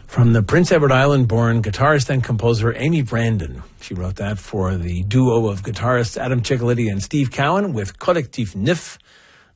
From the Prince Edward Island-born guitarist and composer Amy Brandon. She wrote that for the duo of guitarists Adam Chickility and Steve Cowan with Collectif Neuf.